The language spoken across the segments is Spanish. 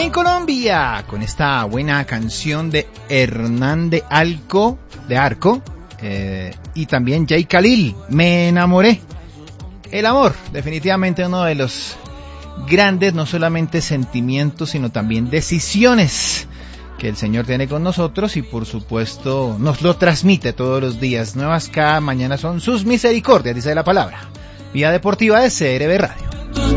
en Colombia, con esta buena canción de Hernán de Arco, y también Jay Khalil, Me enamoré. El amor, definitivamente uno de los grandes, no solamente sentimientos, sino también decisiones que el Señor tiene con nosotros y por supuesto nos lo transmite todos los días. Nuevas cada mañana son sus misericordias, dice la palabra. Vía Deportiva de CRB Radio.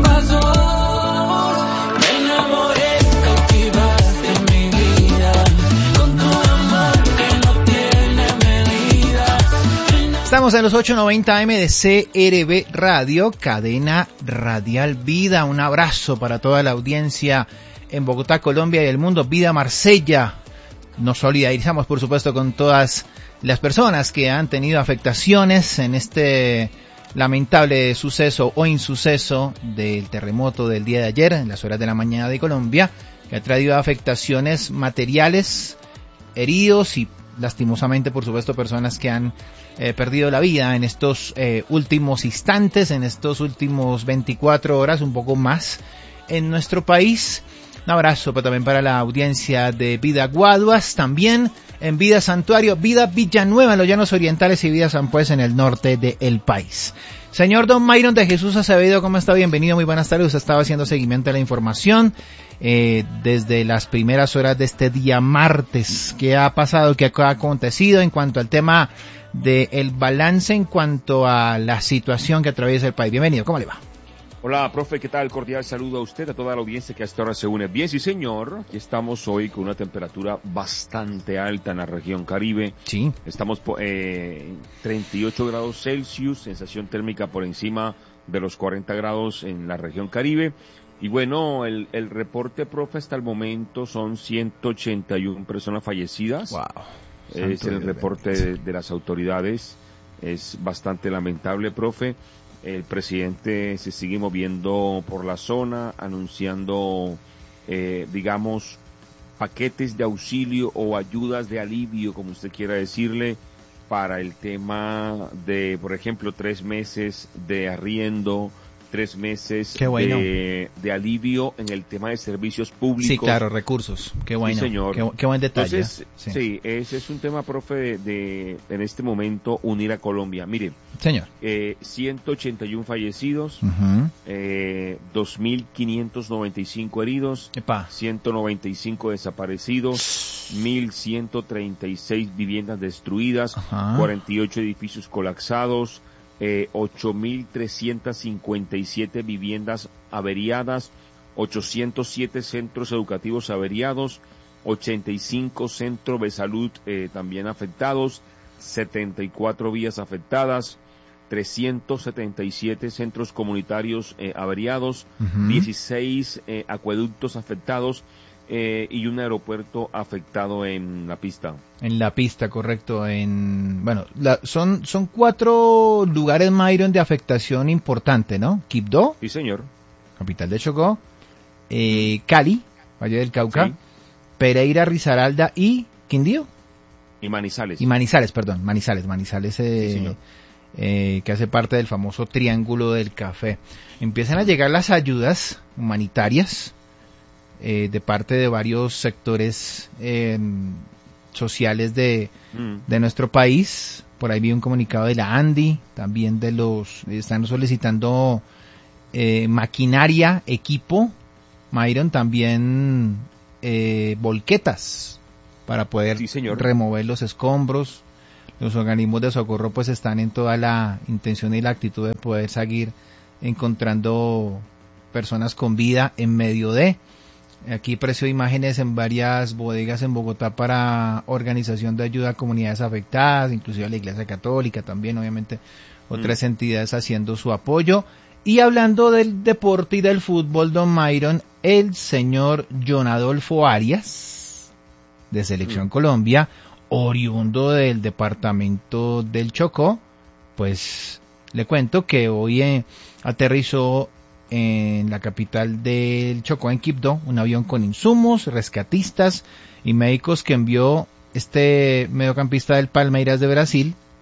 Estamos en los 890 AM de CRB Radio, cadena radial Vida. Un abrazo para toda la audiencia en Bogotá, Colombia y el mundo. Vida Marsella. Nos solidarizamos, por supuesto, con todas las personas que han tenido afectaciones en este lamentable suceso o insuceso del terremoto del día de ayer, en las horas de la mañana de Colombia, que ha traído afectaciones materiales, heridos y lastimosamente, por supuesto, personas que han perdido la vida en estos últimos instantes, en estos últimos 24 horas, un poco más, en nuestro país. Un abrazo también para la audiencia de Vida Guaduas, también en Vida Santuario, Vida Villanueva en los Llanos Orientales y Vida San Pues en el norte del país. Señor Don Myron de Jesús Acevedo, ¿cómo está? Bienvenido, muy buenas tardes. Usted estaba haciendo seguimiento de la información desde las primeras horas de este día martes. ¿Qué ha pasado? ¿Qué ha acontecido en cuanto al tema del balance, en cuanto a la situación que atraviesa el país? Bienvenido, ¿cómo le va? Hola, profe, ¿qué tal? Cordial saludo a usted, a toda la audiencia que hasta ahora se une. Bien, sí, señor, aquí estamos hoy con una temperatura bastante alta en la región Caribe. Sí. Estamos 38 grados Celsius, sensación térmica por encima de los 40 grados en la región Caribe. Y bueno, el reporte, profe, hasta el momento son 181 personas fallecidas. Wow. Es el reporte de las autoridades. Es bastante lamentable, profe. El presidente se sigue moviendo por la zona, anunciando, digamos, paquetes de auxilio o ayudas de alivio, como usted quiera decirle, para el tema de, por ejemplo, 3 meses de arriendo, 3 meses bueno. de alivio en el tema de servicios públicos. Sí, claro, recursos. Qué bueno. Sí, señor. Qué buen detalle. Entonces, sí, ese es un tema, profe, de en este momento unir a Colombia. Mire, señor. 181 fallecidos, 2.595 heridos, 195 desaparecidos, 1.136 viviendas destruidas, 48 edificios colapsados, 8.357 viviendas averiadas, 807 centros educativos averiados, 85 centros de salud también afectados, 74 vías afectadas, 377 centros comunitarios averiados, 16 acueductos afectados, y un aeropuerto afectado en la pista. En la pista, correcto. Son 4 lugares, Myron, de afectación importante, ¿no? Quibdó. Sí, señor. Capital de Chocó. Cali, Valle del Cauca. Sí. Pereira, Risaralda y Quindío. Y Manizales. Manizales, sí, que hace parte del famoso Triángulo del Café. Empiezan a llegar las ayudas humanitarias de parte de varios sectores sociales de nuestro país. Por ahí vi un comunicado de la ANDI, también están solicitando maquinaria, equipo, Myron, también volquetas para poder remover los escombros. Los organismos de socorro pues están en toda la intención y la actitud de poder seguir encontrando personas con vida en medio de. Aquí precio imágenes en varias bodegas en Bogotá para organización de ayuda a comunidades afectadas, inclusive la Iglesia Católica también, obviamente otras entidades haciendo su apoyo. Y hablando del deporte y del fútbol, don Myron, el señor John Adolfo Arias, de Selección Colombia, oriundo del departamento del Chocó, pues le cuento que hoy aterrizó en la capital del Chocó, en Quibdó, un avión con insumos, rescatistas y médicos que envió este mediocampista del Palmeiras de Brasil,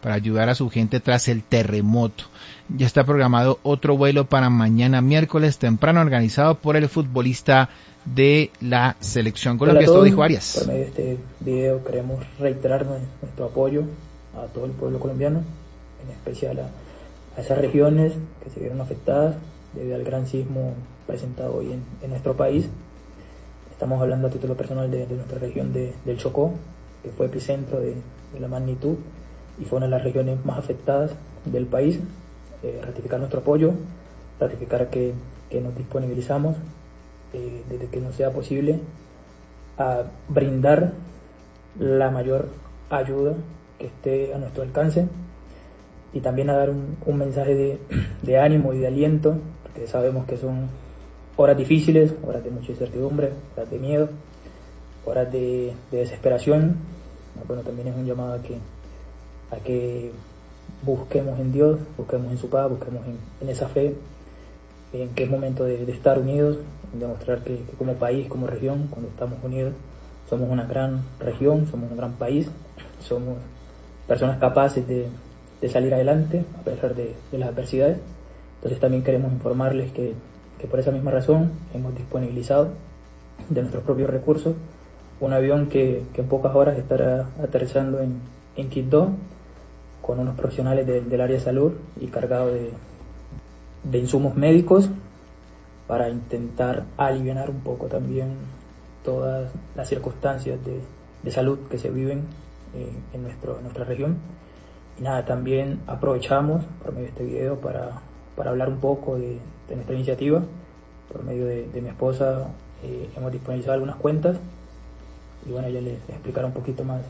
para ayudar a su gente tras el terremoto. Ya está programado otro vuelo para mañana miércoles temprano, organizado por el futbolista de la Selección Colombia. Esto dijo Arias. Por medio de este video queremos reiterar nuestro apoyo a todo el pueblo colombiano, en especial a esas regiones que se vieron afectadas debido al gran sismo presentado hoy en nuestro país. Estamos hablando a título personal de nuestra región del Chocó, que fue epicentro de la magnitud y fue una de las regiones más afectadas del país. Ratificar nuestro apoyo, ratificar que nos disponibilizamos desde que nos sea posible a brindar la mayor ayuda que esté a nuestro alcance, y también a dar un mensaje de ánimo y de aliento, porque sabemos que son horas difíciles, horas de mucha incertidumbre, horas de miedo, horas de desesperación. Bueno, también es un llamado a que busquemos en Dios, busquemos en su paz, busquemos en esa fe, en que es momento de estar unidos, en demostrar que como país, como región, cuando estamos unidos, somos una gran región, somos un gran país, somos personas capaces de salir adelante a pesar de las adversidades. Entonces también queremos informarles que por esa misma razón hemos disponibilizado de nuestros propios recursos un avión que en pocas horas estará aterrizando en Quibdó, con unos profesionales del área de salud y cargado de insumos médicos para intentar aliviar un poco también todas las circunstancias de salud que se viven en nuestra región. Y nada, también aprovechamos por medio de este video para hablar un poco de nuestra iniciativa. Por medio de mi esposa hemos disponibilizado algunas cuentas y bueno, ella les explicará un poquito más.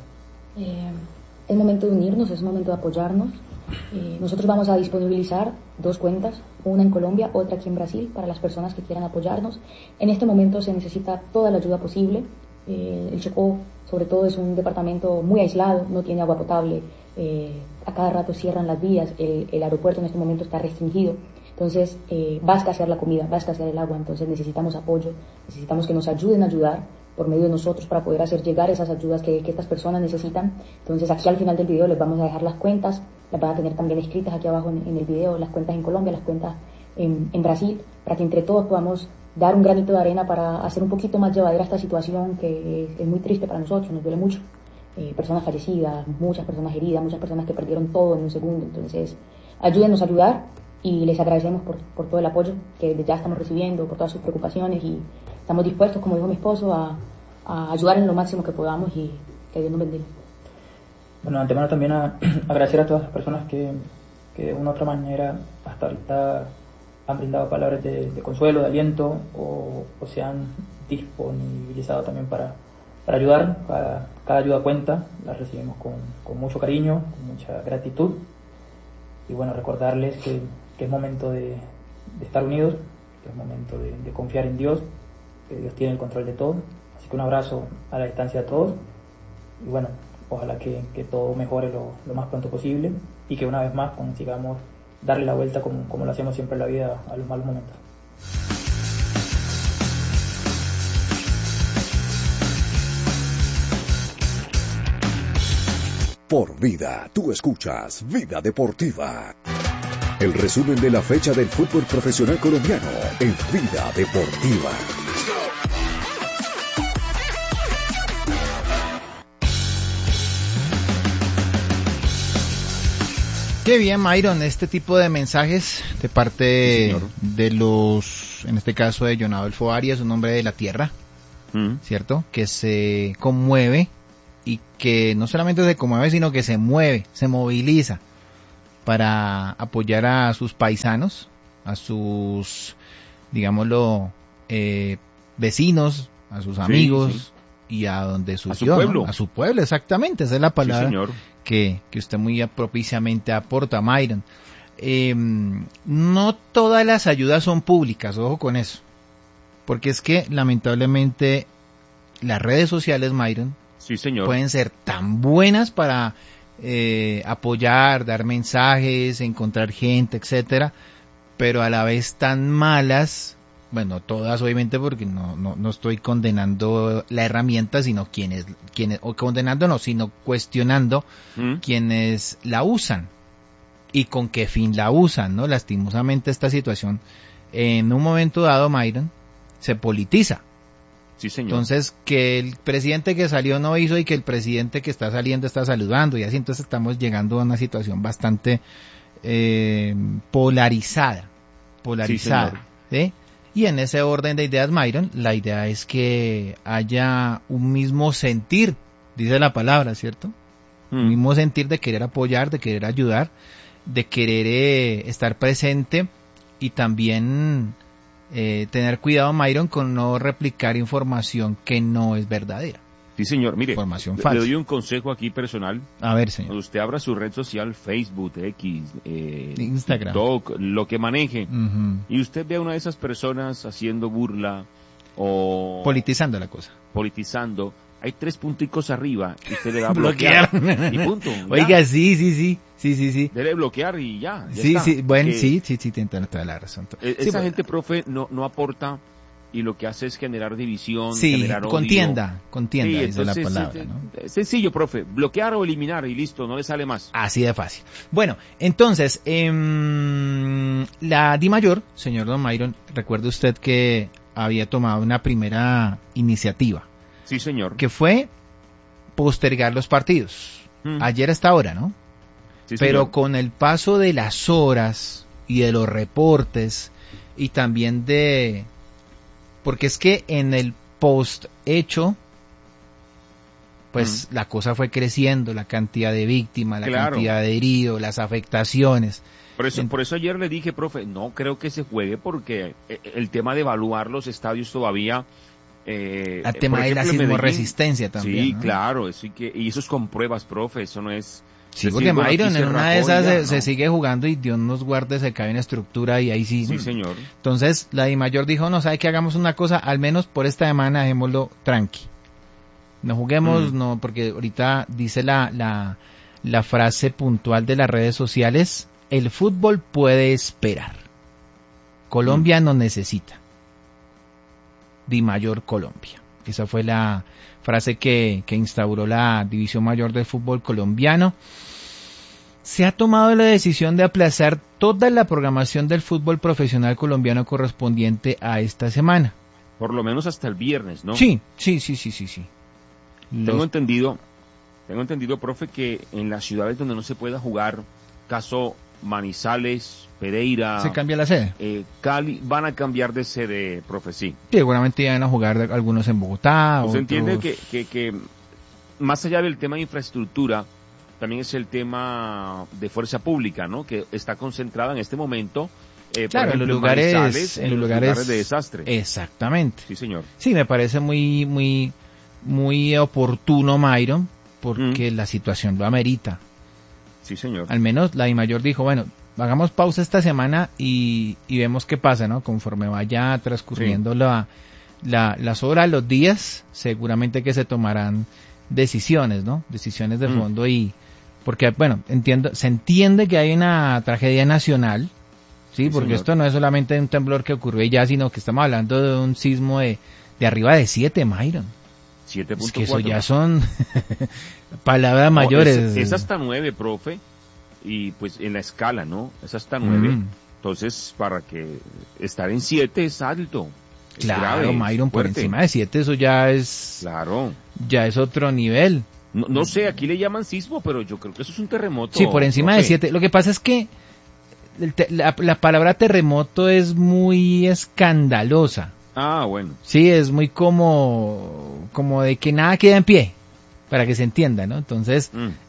Es momento de unirnos, es momento de apoyarnos. Nosotros vamos a disponibilizar 2 cuentas, una en Colombia, otra aquí en Brasil, para las personas que quieran apoyarnos. En este momento se necesita toda la ayuda posible. El Chocó, sobre todo, es un departamento muy aislado, no tiene agua potable, a cada rato cierran las vías, el aeropuerto en este momento está restringido. Entonces va a escasear la comida, va a escasear el agua, entonces necesitamos apoyo, necesitamos que nos ayuden a ayudar por medio de nosotros para poder hacer llegar esas ayudas que estas personas necesitan. Entonces aquí al final del video les vamos a dejar las cuentas, las van a tener también escritas aquí abajo en el video, las cuentas en Colombia, las cuentas en Brasil, para que entre todos podamos dar un granito de arena para hacer un poquito más llevadera esta situación que es muy triste para nosotros, nos duele mucho. Personas fallecidas, muchas personas heridas, muchas personas que perdieron todo en un segundo. Entonces ayúdenos a ayudar y les agradecemos por todo el apoyo que desde ya estamos recibiendo, por todas sus preocupaciones, y estamos dispuestos, como dijo mi esposo, a ayudar en lo máximo que podamos, y que Dios nos bendiga. Bueno, de antemano también agradecer a todas las personas que de una u otra manera hasta ahorita han brindado palabras de consuelo, de aliento, o se han disponibilizado también para ayudar. Cada ayuda cuenta, la recibimos con mucho cariño, con mucha gratitud, y bueno, recordarles que es momento de estar unidos, que es momento de confiar en Dios, que Dios tiene el control de todo. Así que un abrazo a la distancia a todos, y bueno, ojalá que todo mejore lo más pronto posible, y que una vez más consigamos darle la vuelta como lo hacemos siempre en la vida a los malos momentos. Por Vida, tú escuchas Vida Deportiva. El resumen de la fecha del fútbol profesional colombiano en Vida Deportiva. Qué bien, Myron, este tipo de mensajes de parte de los, en este caso de John Adolfo Arias, un hombre de la tierra, ¿cierto? Que se conmueve, y que no solamente se conmueve, sino que se mueve, se moviliza para apoyar a sus paisanos, a sus, digámoslo, vecinos, a sus amigos, y a donde surgió, a su pueblo, ¿no? A su pueblo, exactamente, esa es la palabra, sí, que usted muy propiciamente aporta, Myron. No todas las ayudas son públicas, ojo con eso, porque es que lamentablemente las redes sociales, Myron, sí, señor, pueden ser tan buenas para apoyar, dar mensajes, encontrar gente, etcétera, pero a la vez tan malas bueno, todas obviamente, porque no estoy condenando la herramienta, sino quienes, o condenando no, sino cuestionando quienes la usan y con qué fin la usan, ¿no? Lastimosamente esta situación, en un momento dado, Myron, se politiza. Sí, señor. Entonces, que el presidente que salió no hizo y que el presidente que está saliendo está saludando y así, entonces estamos llegando a una situación bastante polarizada, ¿sí? Y en ese orden de ideas, Myron, la idea es que haya un mismo sentir, dice la palabra, ¿cierto? Un mismo sentir de querer apoyar, de querer ayudar, de querer estar presente y también tener cuidado, Myron, con no replicar información que no es verdadera. Sí, señor. Mire, información le falsa. doy un consejo aquí personal. A ver, señor. Cuando usted abra su red social, Facebook, X, Instagram, TikTok, lo que maneje, y usted ve a una de esas personas haciendo burla o politizando la cosa. Politizando, hay 3 punticos arriba y usted le da a bloquear. Y punto. Oiga, ya. Sí. Debe bloquear y ya sí, está. sí, bueno, sí, tiene toda la razón. Esa gente, profe, no aporta y lo que hace es generar división, sí, generar odio. Contienda, sí, esa es la palabra, ¿no? Es sencillo, profe, bloquear o eliminar y listo, no le sale más. Así de fácil. Bueno, entonces, la DIMAYOR, señor Don Myron, recuerde usted que había tomado una primera iniciativa. Sí, señor. Que fue postergar los partidos. Ayer hasta ahora, ¿no? Sí, pero señor. Con el paso de las horas y de los reportes y también porque es que en el post hecho pues la cosa fue creciendo, la cantidad de víctimas, la cantidad de heridos, las afectaciones. Por eso ayer le dije, profe, no creo que se juegue porque el tema de evaluar los estadios todavía... el tema de la sismoresistencia también, sí, ¿no? Claro, y eso es con pruebas, profe, eso no es... Sí, porque Myron, en una de esas se sigue jugando y Dios nos guarde, se cae en estructura y ahí sí. Sí, señor. Entonces, la DIMAYOR dijo, no, ¿sabe qué? Hagamos una cosa, al menos por esta semana dejémoslo tranqui. No juguemos, no, porque ahorita dice la frase puntual de las redes sociales, el fútbol puede esperar. Colombia no necesita. DIMAYOR Colombia. Esa fue la frase que instauró la División Mayor del Fútbol Colombiano. Se ha tomado la decisión de aplazar toda la programación del fútbol profesional colombiano correspondiente a esta semana. Por lo menos hasta el viernes, ¿no? Sí. Tengo entendido, profe, que en las ciudades donde no se pueda jugar, caso Manizales, Pereira... ¿Se cambia la sede? Cali, van a cambiar de sede, profe, sí. Sí, seguramente van a jugar algunos en Bogotá. Usted entiende que más allá del tema de infraestructura, también es el tema de fuerza pública, ¿no? Que está concentrada en este momento, claro, por ejemplo, en los lugares de desastre. Exactamente. Sí, señor. Sí, me parece muy oportuno, Myron, porque la situación lo amerita. Sí, señor. Al menos la DIMAYOR dijo, bueno, hagamos pausa esta semana y vemos qué pasa, ¿no? Conforme vaya transcurriendo las horas, los días, seguramente que se tomarán decisiones, ¿no? Decisiones de fondo porque, bueno, se entiende que hay una tragedia nacional, ¿sí? Porque señor, esto no es solamente un temblor que ocurrió ya, sino que estamos hablando de un sismo de arriba de 7, Myron. 7.4. Es que eso ya son palabras mayores. Es hasta 9, profe, y pues en la escala, ¿no? Es hasta 9. Entonces, para que estar en 7 es alto. Es claro, grave, Myron, por encima de 7 eso ya es... Claro. Ya es otro nivel. No sé, aquí le llaman sismo, pero yo creo que eso es un terremoto. Sí, por encima de 7. Lo que pasa es que la palabra terremoto es muy escandalosa. Ah, bueno. Sí, es muy como de que nada queda en pie, para que se entienda, ¿no? Entonces,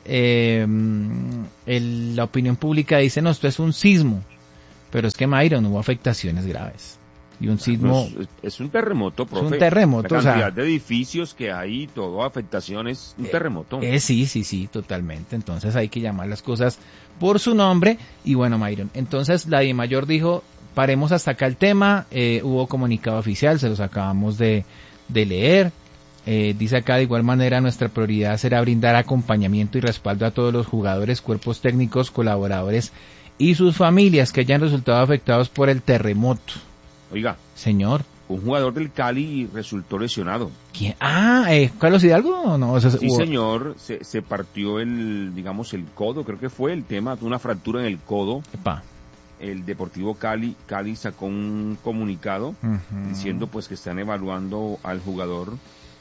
la opinión pública dice, no, esto es un sismo, pero es que, Myron, hubo afectaciones graves. Y un sismo... Es un terremoto, profe. Es un terremoto, la cantidad de edificios que hay, todo, afectaciones, un terremoto. Sí, totalmente. Entonces hay que llamar las cosas por su nombre. Y bueno, Myron, entonces la DIMAYOR dijo, paremos hasta acá el tema, hubo comunicado oficial, se los acabamos de leer. Dice acá, de igual manera, nuestra prioridad será brindar acompañamiento y respaldo a todos los jugadores, cuerpos técnicos, colaboradores y sus familias que hayan resultado afectados por el terremoto. Oiga. Señor. Un jugador del Cali resultó lesionado. ¿Quién? ¿Carlos Hidalgo o no? Sí, señor, se partió el codo, creo que fue el tema, una fractura en el codo. Epa. El Deportivo Cali sacó un comunicado diciendo pues que están evaluando al jugador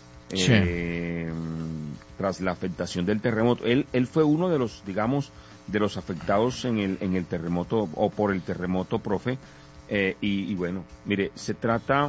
tras la afectación del terremoto. Él fue uno de los, de los afectados en el terremoto o por el terremoto, profe. Y bueno, mire, se trata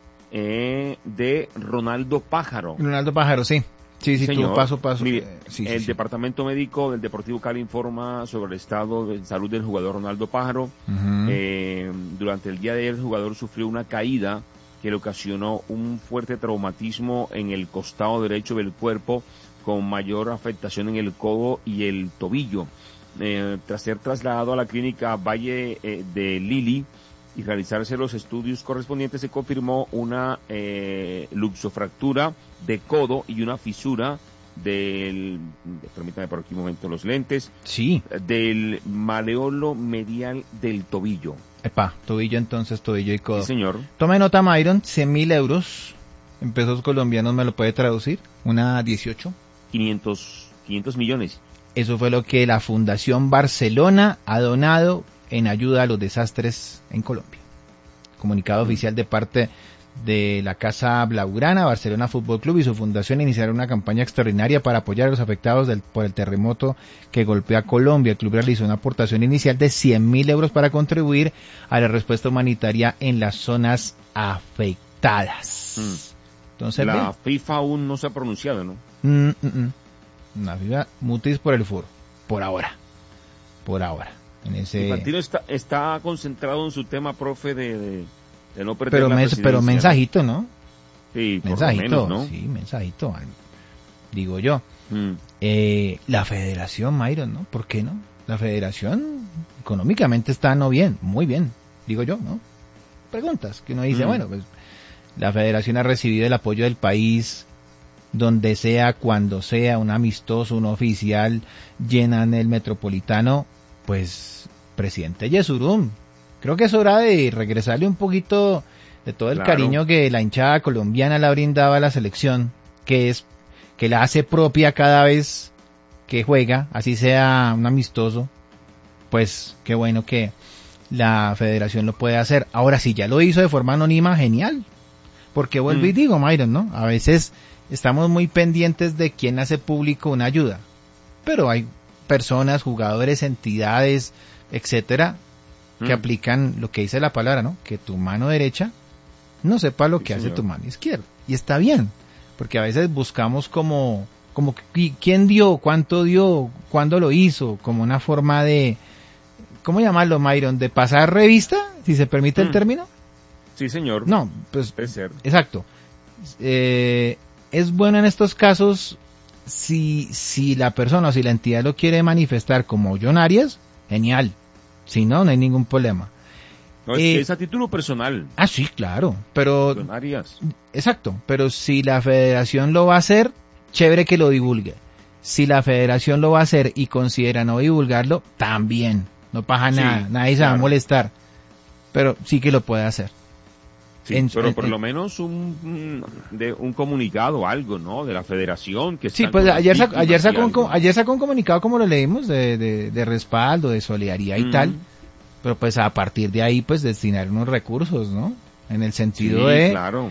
de Ronaldo Pájaro. Ronaldo Pájaro, sí. Sí, señor. Tú paso a paso. Mire, el Departamento Médico del Deportivo Cali informa sobre el estado de salud del jugador Ronaldo Pájaro. Durante el día de ayer el jugador sufrió una caída que le ocasionó un fuerte traumatismo en el costado derecho del cuerpo, con mayor afectación en el codo y el tobillo. Tras ser trasladado a la clínica Valle de Lili y realizarse los estudios correspondientes, se confirmó una luxofractura de codo y una fisura permítame por aquí un momento los lentes, del maleolo medial del tobillo. Tobillo y codo. Sí, señor. Tome nota, Myron, 100.000 euros, en pesos colombianos, ¿me lo puede traducir? Una 18. 500 millones. Eso fue lo que la Fundación Barcelona ha donado en ayuda a los desastres en Colombia. Comunicado oficial de parte de la Casa Blaugrana. Barcelona Fútbol Club y su fundación iniciaron una campaña extraordinaria para apoyar a los afectados por el terremoto que golpeó a Colombia. El club realizó una aportación inicial de 100.000 euros para contribuir a la respuesta humanitaria en las zonas afectadas. Entonces, la FIFA aún no se ha pronunciado, ¿no? La FIFA mutis por el foro, por ahora. Infantino está concentrado en su tema, profe, de no perder la presidencia. Pero mensajito, ¿no? Sí, mensajito, por lo menos, ¿no? Sí, mensajito, digo yo. La federación, Myron, ¿no? ¿Por qué no? La federación económicamente está muy bien, digo yo, ¿no? Preguntas que uno dice, bueno, pues la federación ha recibido el apoyo del país, donde sea, cuando sea, un amistoso, un oficial, llenan el Metropolitano, pues, presidente Yesurum, creo que es hora de regresarle un poquito de todo el cariño que la hinchada colombiana le brindaba a la selección, que la hace propia cada vez que juega, así sea un amistoso. Pues qué bueno que la federación lo puede hacer. Ahora, si ya lo hizo de forma anónima, genial, porque vuelvo y digo, Myron, ¿no? A veces estamos muy pendientes de quién hace público una ayuda, pero hay personas, jugadores, entidades, etcétera, que aplican lo que dice la palabra, ¿no? Que tu mano derecha no sepa lo que hace tu mano izquierda. Y está bien, porque a veces buscamos como quién dio, cuánto dio, cuándo lo hizo, como una forma de, ¿cómo llamarlo, Myron? De pasar revista, si se permite el término. Sí, señor. No, pues, es ser. Exacto. Es bueno en estos casos, si la persona o si la entidad lo quiere manifestar como John Arias, genial. Si no, no hay ningún problema. No, es a título personal. Sí, claro, pero... John Arias. Exacto, pero si la federación lo va a hacer, chévere que lo divulgue. Si la federación lo va a hacer y considera no divulgarlo, también, no pasa nada, nadie se va a molestar, pero sí que lo puede hacer. Sí, pero por lo menos un comunicado o algo, ¿no? De la federación que sí, pues ayer sacó un comunicado, como lo leímos, de respaldo, de solidaridad y tal, pero pues a partir de ahí pues destinar unos recursos, ¿no? En el sentido de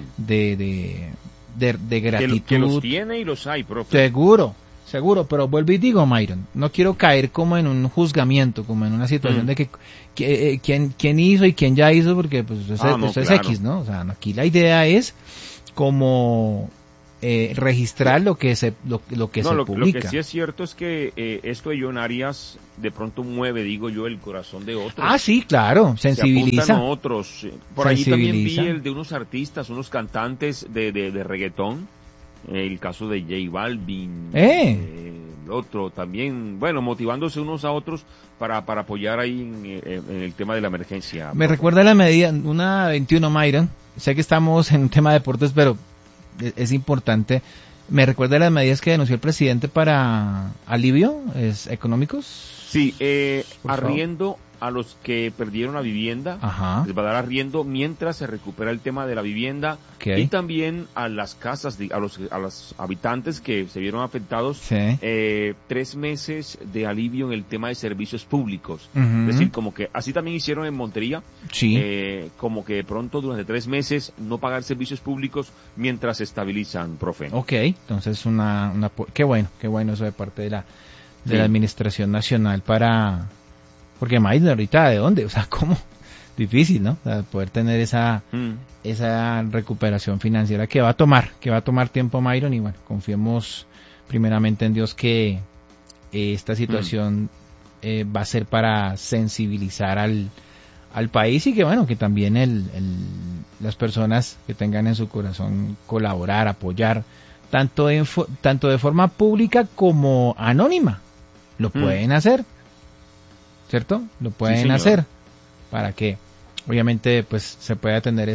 gratitud. Que los tiene y los hay, profe. Seguro, pero vuelvo y digo, Myron, no quiero caer como en un juzgamiento, como en una situación de que quién hizo y quién ya hizo, porque pues eso es X, ¿no? O sea, aquí la idea es como registrar lo que se publica. Lo que sí es cierto es que esto de John Arias de pronto mueve, digo yo, el corazón de otros. Sí, claro, sensibiliza. Se apuntan a otros. Por ahí también vi el de unos artistas, unos cantantes de reggaetón. El caso de J Balvin, el otro también, bueno, motivándose unos a otros para apoyar ahí en el tema de la emergencia. Me recuerda la medida, una 21, Myron, sé que estamos en un tema de deportes, pero es importante, me recuerda las medidas que denunció el presidente para alivio económicos. Sí, arriendo a los que perdieron la vivienda, Ajá. les va a dar arriendo mientras se recupera el tema de la vivienda, Okay. y también a las casas, a los habitantes que se vieron afectados, Sí. 3 meses de alivio en el tema de servicios públicos. Ujú. Es decir, como que así también hicieron en Montería, Sí. como que de pronto durante 3 meses no pagar servicios públicos mientras se estabilizan, profe. Ok, entonces qué bueno eso de parte de la Sí. Administración Nacional porque Maiden ahorita, ¿de dónde? O sea, ¿cómo? Difícil, ¿no? O sea, poder tener esa recuperación financiera que va a tomar tiempo, Myron, y bueno, confiemos primeramente en Dios que esta situación va a ser para sensibilizar al país, y que bueno, que también las personas que tengan en su corazón colaborar, apoyar, tanto de forma pública como anónima, lo pueden hacer, ¿cierto? Lo pueden hacer para que obviamente pues se pueda tener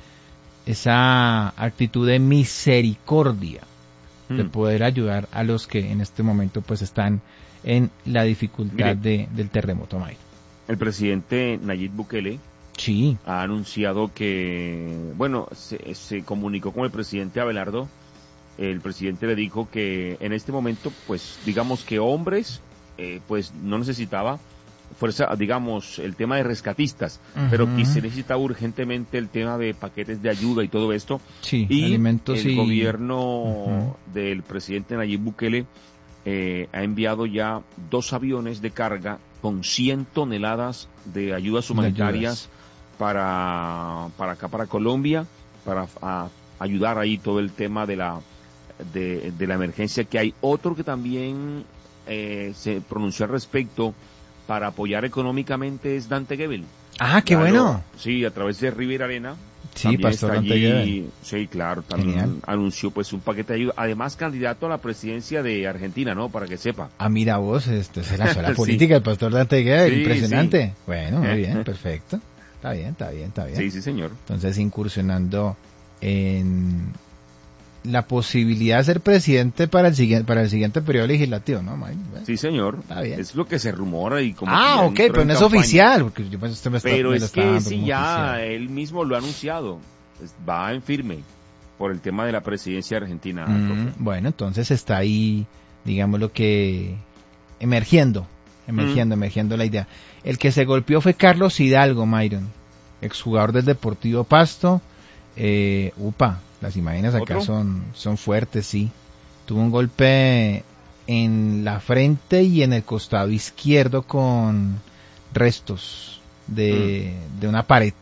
esa actitud de misericordia, de poder ayudar a los que en este momento pues están en la dificultad del terremoto, Mike. El presidente Nayib Bukele Sí. ha anunciado que, bueno, se comunicó con el presidente Abelardo. El presidente le dijo que en este momento, pues, digamos que hombres, pues, no necesitaba fuerza, digamos, el tema de rescatistas, pero que se necesitaba urgentemente el tema de paquetes de ayuda y todo esto. Sí, y alimentos el gobierno del presidente Nayib Bukele ha enviado ya 2 aviones de carga con 100 toneladas de ayudas humanitarias para acá, para Colombia, para ayudar ahí todo el tema de la emergencia que hay. Otro que también se pronunció al respecto para apoyar económicamente es Dante Gebel. Ah, qué bueno. Sí, a través de River Arena. Sí, Pastor Dante Gebel. Sí, claro, también Genial. Anunció pues un paquete de ayuda. Además, candidato a la presidencia de Argentina, ¿no? Para que sepa. Ah, mira vos, se lanzó la política del Pastor Dante Gebel, impresionante. Sí. Bueno, muy bien, perfecto. Está bien. Sí, señor. Entonces, incursionando en la posibilidad de ser presidente para el siguiente periodo legislativo, ¿no, Mike? Bueno, sí, señor. Está bien. Es lo que se rumora y como. Ok, pero no es oficial. Porque yo, pues, pero es que sí, ya oficial. Él mismo lo ha anunciado. Va en firme por el tema de la presidencia argentina. Bueno, entonces está ahí, digamos lo que emergiendo la idea. El que se golpeó fue Carlos Hidalgo, Myron, exjugador del Deportivo Pasto. Las imágenes acá son fuertes, sí. Tuvo un golpe en la frente y en el costado izquierdo con restos de una pared.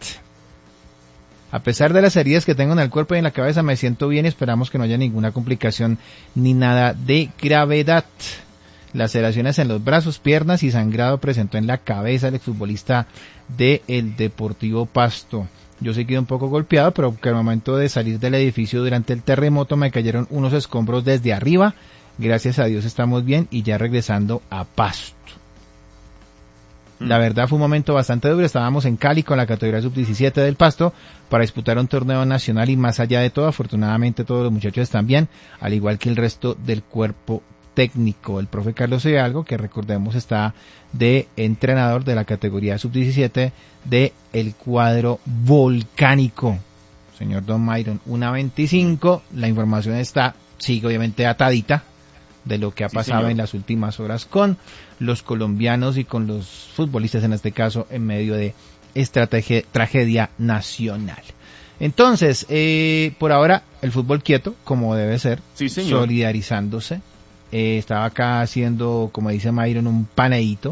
A pesar de las heridas que tengo en el cuerpo y en la cabeza, me siento bien y esperamos que no haya ninguna complicación ni nada de gravedad. Laceraciones en los brazos, piernas y sangrado presentó en la cabeza el exfutbolista del Deportivo Pasto. Yo sí quedé un poco golpeado, pero que al momento de salir del edificio durante el terremoto me cayeron unos escombros desde arriba. Gracias a Dios estamos bien y ya regresando a Pasto. La verdad fue un momento bastante duro. Estábamos en Cali con la categoría sub-17 del Pasto para disputar un torneo nacional y más allá de todo, afortunadamente todos los muchachos están bien, al igual que el resto del cuerpo técnico. El profe Carlos Hidalgo, que recordemos está de entrenador de la categoría sub-17 de el cuadro volcánico. Señor Don Myron, 1:25, la información sigue obviamente atadita de lo que ha pasado señor. En las últimas horas con los colombianos y con los futbolistas en este caso en medio de esta tragedia nacional. Entonces, por ahora el fútbol quieto, como debe ser, solidarizándose. Estaba acá haciendo, como dice Myron, un paneíto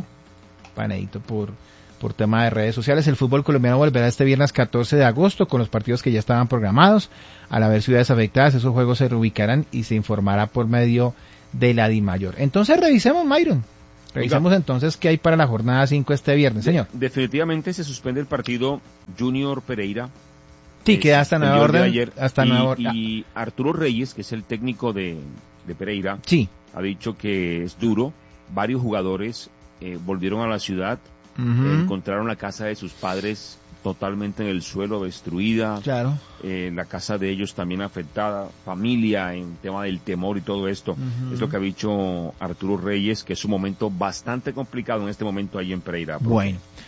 por tema de redes sociales. El fútbol colombiano volverá este viernes 14 de agosto con los partidos que ya estaban programados. Al haber ciudades afectadas, esos juegos se reubicarán y se informará por medio de la DIMAYOR. Entonces revisemos, Myron. Revisemos entonces qué hay para la jornada 5 este viernes, señor. Definitivamente se suspende el partido Junior Pereira. Sí, queda hasta nueva orden. Ayer, y Arturo Reyes, que es el técnico de Pereira, ha dicho que es duro. Varios jugadores volvieron a la ciudad, encontraron la casa de sus padres totalmente en el suelo, destruida. Claro. La casa de ellos también afectada, familia en tema del temor y todo esto. Es lo que ha dicho Arturo Reyes, que es un momento bastante complicado en este momento ahí en Pereira. Bueno,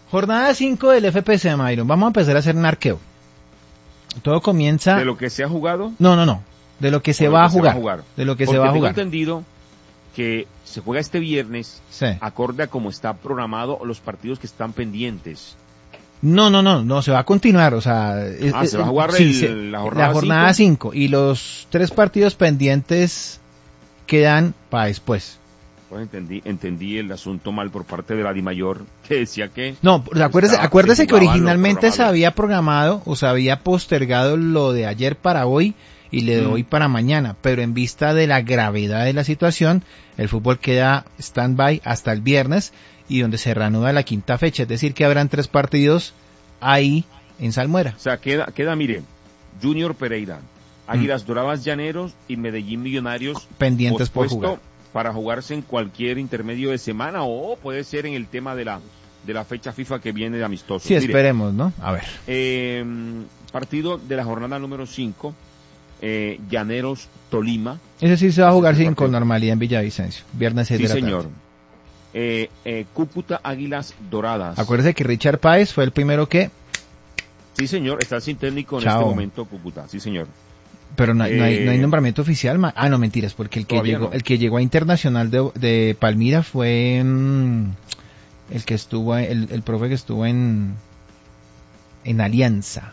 Jornada 5 del FPC, Mayron. Vamos a empezar a hacer un arqueo. Todo comienza... ¿De lo que se ha jugado? No. De lo que se va a jugar. De lo que se va a jugar. Tengo entendido que se juega este viernes, sí, acorde a cómo está programado los partidos que están pendientes. No, se va a continuar, o sea... se va a jugar la jornada 5 y los 3 partidos pendientes quedan para después. Pues entendí el asunto mal por parte de la DIMAYOR, que decía que... No, acuérdese que originalmente se había programado o se había postergado lo de ayer para hoy y le de hoy para mañana, pero en vista de la gravedad de la situación, el fútbol queda stand-by hasta el viernes y donde se reanuda la quinta fecha, es decir que habrán 3 partidos ahí en Salmuera. O sea, queda mire, Junior Pereira, Águilas Doradas Llaneros y Medellín Millonarios pendientes por jugar. Para jugarse en cualquier intermedio de semana o puede ser en el tema de la fecha FIFA que viene de amistosos. Sí, esperemos, ¿no? A ver. Partido de la jornada número 5, Llaneros Tolima. Ese sí se va a jugar con normalidad en Villavicencio, viernes 6 de la tarde. Sí, señor. Cúcuta Águilas Doradas. Acuérdese que Richard Páez fue el primero que... Sí, señor, está sin técnico en este momento Cúcuta, sí, señor. Pero no hay nombramiento oficial. No, mentiras, porque el que llegó a Internacional de Palmira fue el que estuvo, el profe que estuvo en Alianza.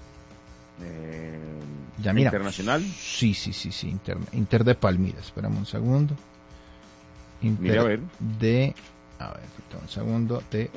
Ya mira. ¿Internacional? Sí, Inter de Palmira. Espérame un segundo. Mira, a ver. Un segundo, de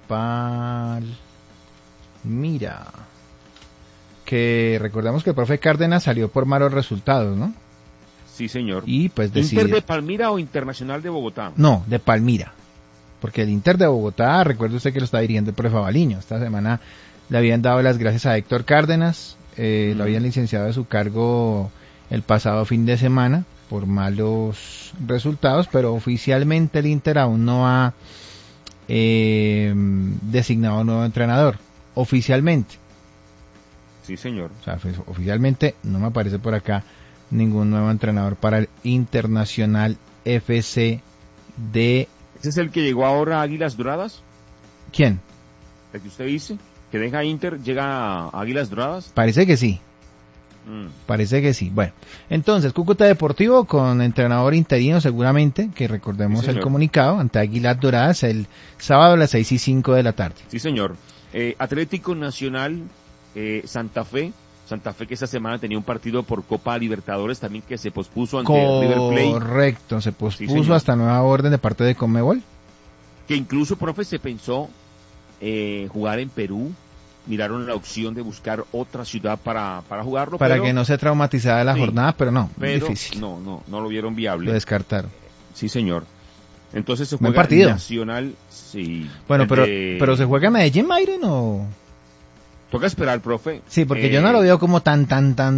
Palmira. Que recordamos que el profe Cárdenas salió por malos resultados, ¿no? Sí, señor. Y pues ¿Inter de Palmira o Internacional de Bogotá? No, de Palmira. Porque el Inter de Bogotá, recuerde usted que lo está dirigiendo el profe Avaliño. Esta semana le habían dado las gracias a Héctor Cárdenas, lo habían licenciado de su cargo el pasado fin de semana por malos resultados, pero oficialmente el Inter aún no ha designado un nuevo entrenador. Oficialmente. Sí, señor. O sea, oficialmente no me aparece por acá ningún nuevo entrenador para el Internacional FC de... ¿Ese es el que llegó ahora a Águilas Doradas? ¿Quién? ¿El que usted dice? ¿Que deja Inter, llega a Águilas Doradas? Parece que sí. Parece que sí. Bueno, entonces Cúcuta Deportivo con entrenador interino seguramente, que recordemos el comunicado, ante Águilas Doradas el sábado a las 6:05 de la tarde. Sí, señor. Atlético Nacional... Santa Fe que esta semana tenía un partido por Copa Libertadores también que se pospuso ante River Plate. Correcto, se pospuso hasta nueva orden de parte de Conmebol. Que incluso, profe, se pensó jugar en Perú, miraron la opción de buscar otra ciudad para jugarlo. Para que no se traumatizara la jornada, pero no, difícil. No lo vieron viable. Lo descartaron. Sí, señor. Entonces se juega Nacional, sí. Bueno, pero ¿se juega en Medellín, Mayron, o...? Toca esperar, profe. Sí, porque yo no lo veo como tan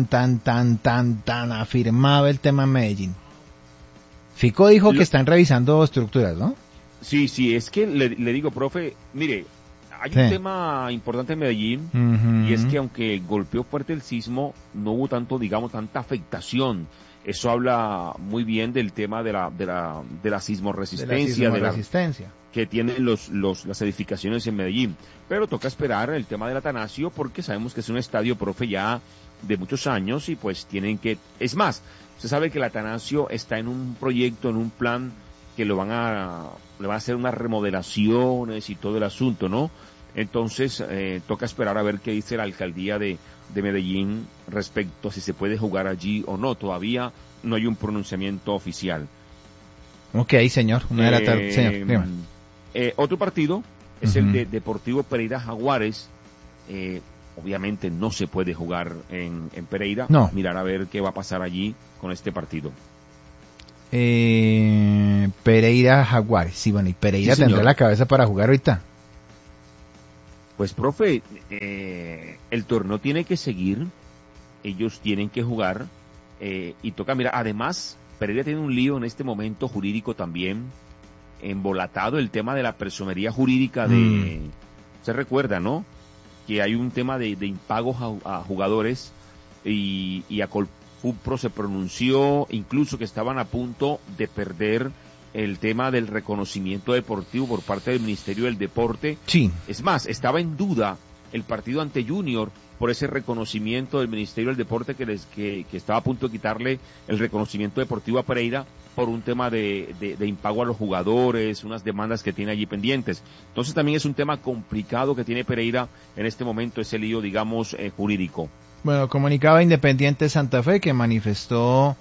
afirmado el tema en Medellín. Fico dijo que están revisando estructuras, ¿no? Sí, es que le digo, profe, mire, hay un tema importante en Medellín, y es que aunque golpeó fuerte el sismo, no hubo tanta afectación. Eso habla muy bien del tema de la sismorresistencia, que tienen las edificaciones en Medellín. Pero toca esperar el tema del Atanasio porque sabemos que es un estadio, profe, ya de muchos años y pues tienen que... Es más, usted sabe que el Atanasio está en un proyecto, en un plan que le van a hacer unas remodelaciones y todo el asunto, ¿no? Entonces, toca esperar a ver qué dice la alcaldía de Medellín respecto a si se puede jugar allí o no. Todavía no hay un pronunciamiento oficial. Ok, señor. 1 de la tarde. Señor, otro partido es el de Deportivo Pereira Jaguares. Obviamente no se puede jugar en Pereira. No. Mirar a ver qué va a pasar allí con este partido. Pereira Jaguares. Sí, bueno, y Pereira tendrá la cabeza para jugar ahorita. Pues, profe, el torneo tiene que seguir, ellos tienen que jugar, y toca mirar. Además, Pereira tiene un lío en este momento jurídico también, embolatado el tema de la personería jurídica se recuerda, ¿no? Que hay un tema de impagos a jugadores, y a Colfupro se pronunció, incluso que estaban a punto de perder el tema del reconocimiento deportivo por parte del Ministerio del Deporte. Sí. Es más, estaba en duda el partido ante Junior por ese reconocimiento del Ministerio del Deporte que estaba a punto de quitarle el reconocimiento deportivo a Pereira por un tema de impago a los jugadores, unas demandas que tiene allí pendientes. Entonces también es un tema complicado que tiene Pereira en este momento, ese lío, digamos, jurídico. Bueno, comunicaba Independiente Santa Fe que manifestó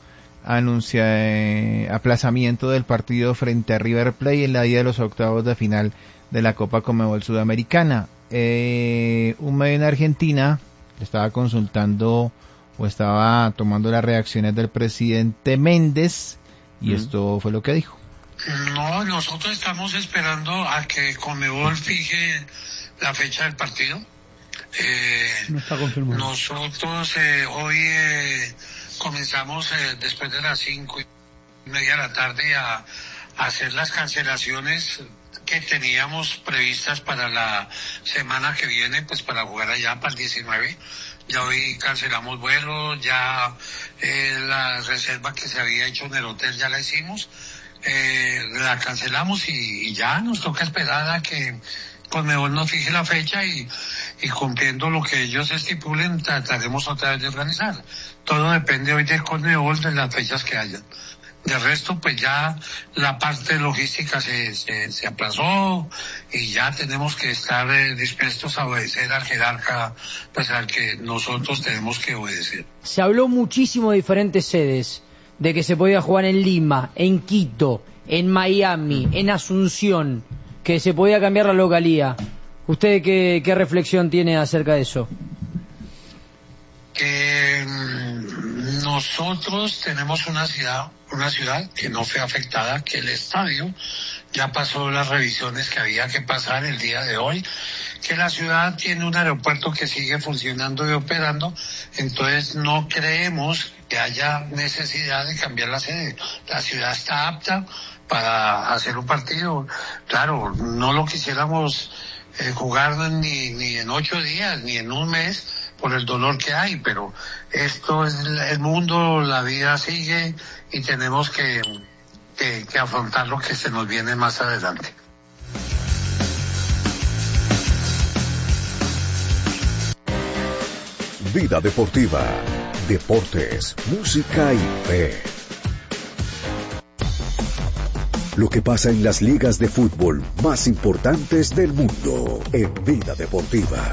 aplazamiento del partido frente a River Plate en la ida de los octavos de final de la Copa Conmebol Sudamericana. Un medio en Argentina estaba consultando o estaba tomando las reacciones del presidente Méndez y esto fue lo que dijo. No, nosotros estamos esperando a que Conmebol fije la fecha del partido. No está confirmado. Nosotros hoy comenzamos después de las 5:30 de la tarde a hacer las cancelaciones que teníamos previstas para la semana que viene, pues para jugar allá para el 19. Ya hoy cancelamos vuelos, ya la reserva que se había hecho en el hotel ya la hicimos, la cancelamos y ya nos toca esperar a que Conmebol nos fije la fecha y cumpliendo lo que ellos estipulen trataremos otra vez de organizar. Todo depende hoy de Conmebol, de las fechas que hayan. De resto, pues ya la parte logística se aplazó y ya tenemos que estar dispuestos a obedecer al jerarca, pues al que nosotros tenemos que obedecer. Se habló muchísimo de diferentes sedes, de que se podía jugar en Lima, en Quito, en Miami, en Asunción, que se podía cambiar la localía. ¿Usted qué reflexión tiene acerca de eso? Nosotros tenemos una ciudad que no fue afectada, que el estadio ya pasó las revisiones que había que pasar el día de hoy, que la ciudad tiene un aeropuerto que sigue funcionando y operando, entonces no creemos que haya necesidad de cambiar la sede. La ciudad está apta para hacer un partido. Claro, no lo quisiéramos jugar ni en 8 días, ni en un mes, por el dolor que hay, pero esto es el mundo, la vida sigue y tenemos que afrontar lo que se nos viene más adelante. Vida deportiva, deportes, música y fe. Lo que pasa en las ligas de fútbol más importantes del mundo en Vida Deportiva.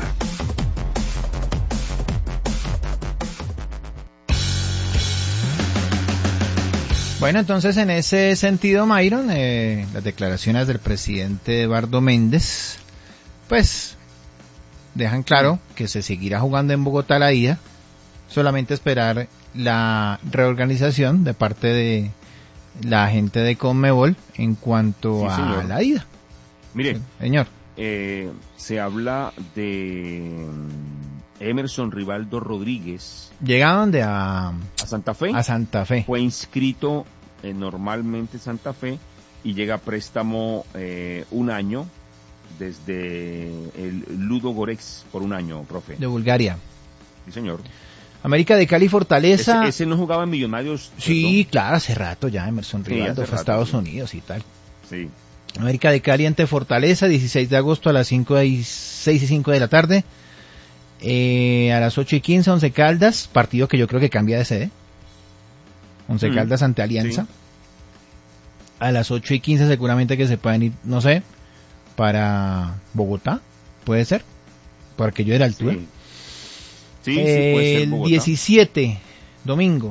Bueno, entonces en ese sentido, Myron, las declaraciones del presidente Eduardo Méndez, pues dejan claro que se seguirá jugando en Bogotá la ida, solamente esperar la reorganización de parte de la gente de Conmebol en cuanto a la ida. Mire, señor, se habla de Emerson Rivaldo Rodríguez. ¿Llega a dónde? ¿A Santa Fe? A Santa Fe. Fue inscrito normalmente Santa Fe y llega a préstamo un año desde el Ludo Goretz por un año, profe. De Bulgaria. Sí, señor. América de Cali Fortaleza. Ese no jugaba en Millonarios. Sí, ¿no? Claro, hace rato ya Emerson Rivaldo fue a Estados Unidos y tal. Sí. América de Cali ante Fortaleza, 16 de agosto a las 6:05 de la tarde. A las 8:15, Once Caldas, partido que yo creo que cambia de sede. Once Caldas ante Alianza. Sí. A las 8:15 seguramente que se pueden ir, no sé, para Bogotá, puede ser, por aquello de la altura. Sí. Sí, puede ser el Bogotá. 17, domingo.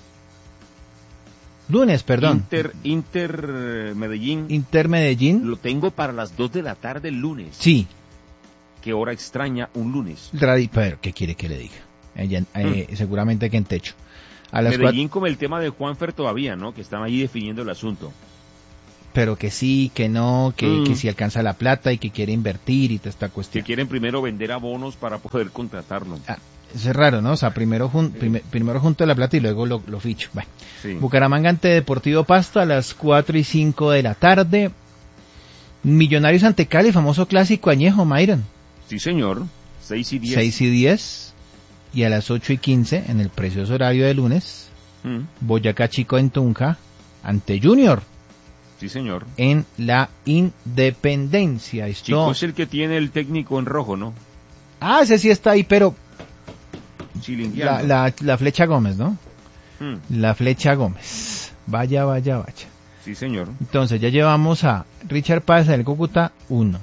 Lunes, perdón. Inter Medellín. Inter Medellín. Lo tengo para las 2 de la tarde el lunes. Sí. ¿Qué hora extraña un lunes? Pero, ¿qué quiere que le diga? Seguramente que en techo. A las Medellín con el tema de Juanfer todavía, ¿no? Que están ahí definiendo el asunto. Pero que sí, que no, que si alcanza la plata y que quiere invertir y toda esta cuestión. Que quieren primero vender abonos para poder contratarlo. Eso es raro, ¿no? O sea, primero junto la plata y luego lo ficho. Bueno. Sí. Bucaramanga ante Deportivo Pasto a las 4:05 de la tarde. Millonarios ante Cali, famoso clásico añejo, Myron. Sí, señor. 6:10. 6:10. Y a las 8:15, en el precioso horario de lunes, Boyacá Chico en Tunja ante Junior. Sí, señor. En la Independencia. Esto... Chico es el que tiene el técnico en rojo, ¿no? Ah, ese sí está ahí, pero... Chilingueando. La Flecha Gómez, ¿no? Mm. La Flecha Gómez. Vaya. Sí, señor. Entonces, ya llevamos a Richard Páez del Cúcuta, 1.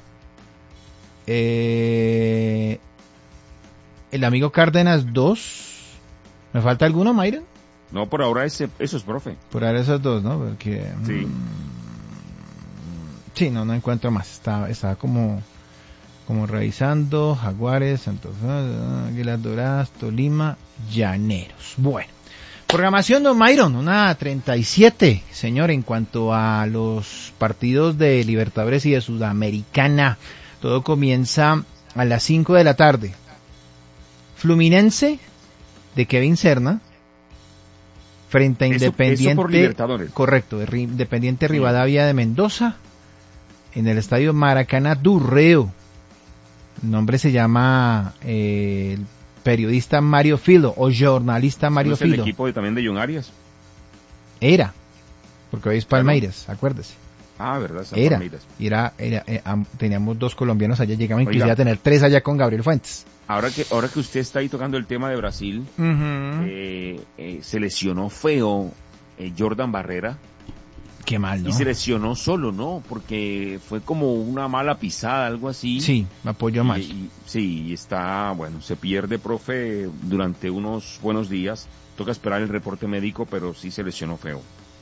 El amigo Cárdenas, 2. ¿Me falta alguno, Mayra? No, por ahora esos, profe. Por ahora esos 2, ¿no? Porque... Sí. Sí, no encuentro más. Estaba como revisando. Jaguares, Santos, Águilas Doradas, Tolima, Llaneros. Bueno. Programación, don Myron, una 37, señor, en cuanto a los partidos de Libertadores y de Sudamericana. Todo comienza a las 5 de la tarde. Fluminense, de Kevin Serna, frente a Independiente. Eso por Libertadores. Correcto, Independiente Rivadavia de Mendoza, en el estadio Maracaná Durreo. El nombre se llama el periodista Mario Filo, o jornalista Mario ¿No es Filo. el equipo también de John Arias? Era, porque hoy es Palmeiras, acuérdese. Ah, verdad, Era, Palmeiras. teníamos 2 colombianos allá, llegamos inclusive a tener 3 allá con Gabriel Fuentes. Ahora que usted está ahí tocando el tema de Brasil, se lesionó feo Jordan Barrera. Qué mal, ¿no? Y se lesionó solo, ¿no? Porque fue como una mala pisada, algo así. Sí, me apoyó mal. Sí, está, bueno, se pierde, profe, durante unos buenos días. Toca esperar el reporte médico, pero sí se lesionó feo.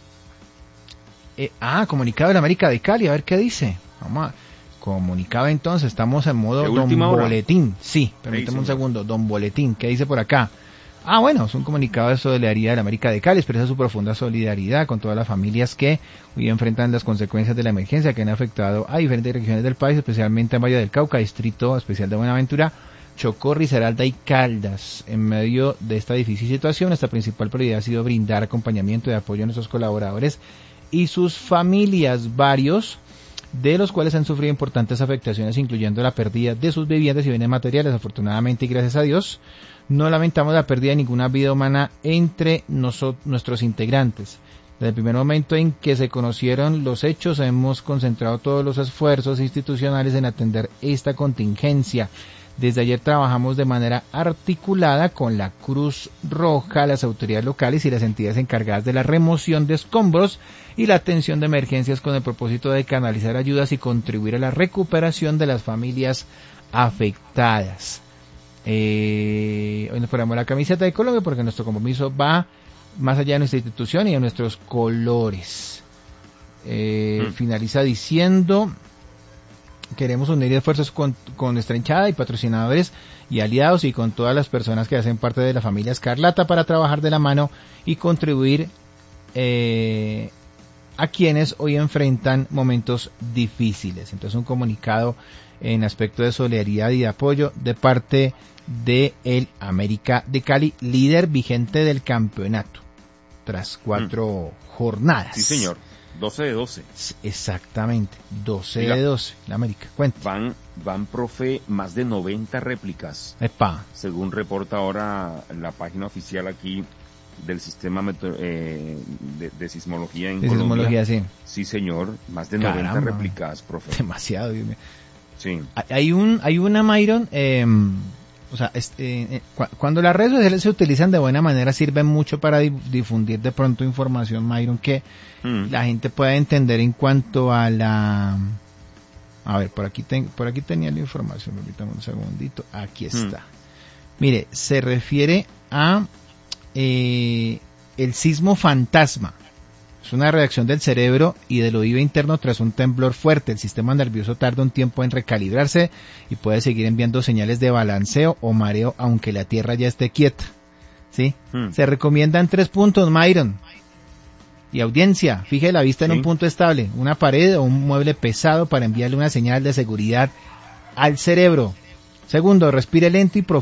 Comunicado de la América de Cali, a ver qué dice. Vamos a... Comunicado entonces, estamos en modo Don Boletín. Sí, permíteme un segundo, Don Boletín, ¿qué dice por acá? Bueno, es un comunicado de solidaridad de la América de Cali, expresa su profunda solidaridad con todas las familias que hoy enfrentan las consecuencias de la emergencia que han afectado a diferentes regiones del país, especialmente en Valle del Cauca, Distrito Especial de Buenaventura, Chocó, Risaralda y Caldas. En medio de esta difícil situación, nuestra principal prioridad ha sido brindar acompañamiento y apoyo a nuestros colaboradores y sus familias, varios de los cuales han sufrido importantes afectaciones, incluyendo la pérdida de sus viviendas y bienes materiales. Afortunadamente y gracias a Dios, no lamentamos la pérdida de ninguna vida humana entre nuestros integrantes. Desde el primer momento en que se conocieron los hechos, hemos concentrado todos los esfuerzos institucionales en atender esta contingencia. Desde ayer trabajamos de manera articulada con la Cruz Roja, las autoridades locales y las entidades encargadas de la remoción de escombros y la atención de emergencias con el propósito de canalizar ayudas y contribuir a la recuperación de las familias afectadas. Hoy nos ponemos la camiseta de Colombia porque nuestro compromiso va más allá de nuestra institución y de nuestros colores. Finaliza diciendo: queremos unir esfuerzos con nuestra hinchada y patrocinadores y aliados y con todas las personas que hacen parte de la familia Escarlata para trabajar de la mano y contribuir a quienes hoy enfrentan momentos difíciles. Entonces, un comunicado en aspecto de solidaridad y de apoyo de parte de el América de Cali, líder vigente del campeonato tras 4 jornadas. Sí, señor. 12 de 12. Exactamente, 12 de 12, la América. Cuenta. Van, profe, más de 90 réplicas. Epa. Según reporta ahora la página oficial aquí del sistema de sismología en Colombia. Sismología, sí. Sí, señor, más de 90 réplicas, profe. Demasiado, Dios mío. Sí. Hay una, Myron, cuando las redes sociales se utilizan de buena manera, sirven mucho para difundir de pronto información, Myron, que la gente pueda entender en cuanto a la... A ver, por aquí tenía la información, permítame un segundito, aquí está. Mire, se refiere a el sismo fantasma. Es una reacción del cerebro y del oído interno tras un temblor fuerte. El sistema nervioso tarda un tiempo en recalibrarse y puede seguir enviando señales de balanceo o mareo aunque la tierra ya esté quieta. ¿Sí? Se recomiendan 3 puntos, Myron. Y audiencia, fije la vista en un punto estable, una pared o un mueble pesado para enviarle una señal de seguridad al cerebro. Segundo, respire lento y profundo.